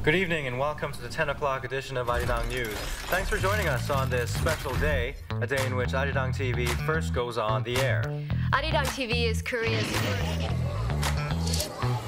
Good evening and welcome to the 10 o'clock edition of Arirang News. Thanks for joining us on this special day, a day in which Arirang TV first goes on the air. Arirang TV is Korea's first.